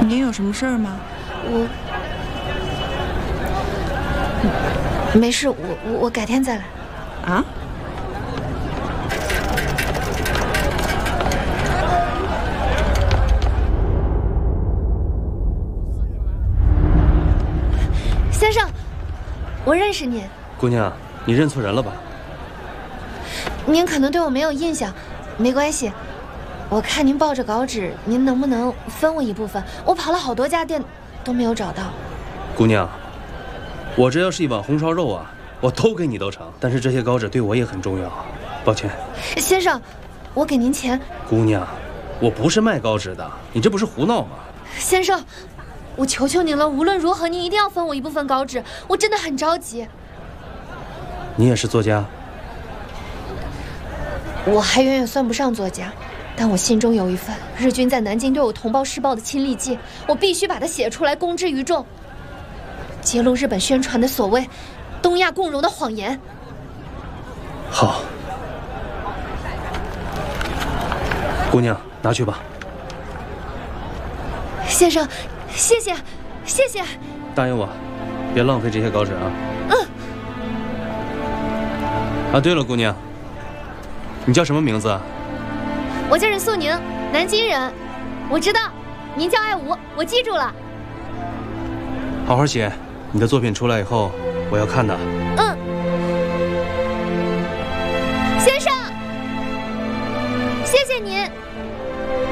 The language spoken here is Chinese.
您有什么事儿吗？ 没事，我改天再来。 啊？ 先生，我认识您。 姑娘，你认错人了吧？ 您可能对我没有印象，没关系。我看您抱着稿纸，您能不能分我一部分？我跑了好多家店，都没有找到。 姑娘，我这要是一碗红烧肉啊，我都给你都成。但是这些稿纸对我也很重要，抱歉。 先生，我给您钱。 姑娘，我不是卖稿纸的，你这不是胡闹吗？ 先生，我求求您了，无论如何您一定要分我一部分稿纸，我真的很着急。 你也是作家？ 我还远远算不上作家，但我心中有一份日军在南京对我同胞施暴的亲历记，我必须把它写出来，公之于众，揭露日本宣传的所谓东亚共荣的谎言。 好，姑娘，拿去吧。 先生，谢谢，谢谢。 答应我，别浪费这些稿纸啊。啊，对了，姑娘，你叫什么名字啊？ 我叫任素宁，南京人。我知道，您叫爱吾，我记住了。 好好写，你的作品出来以后，我要看的。 先生，谢谢您。